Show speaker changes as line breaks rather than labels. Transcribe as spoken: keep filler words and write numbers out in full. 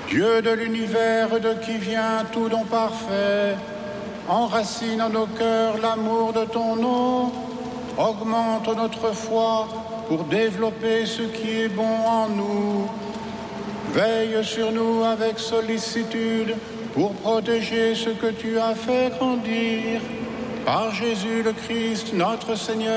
Dieu de l'univers, de qui vient tout don parfait, enracine en nos cœurs l'amour de ton nom, augmente notre foi pour développer ce qui est bon en nous. Veille sur nous avec sollicitude pour protéger ce que tu as fait grandir. Par Jésus le Christ, notre Seigneur.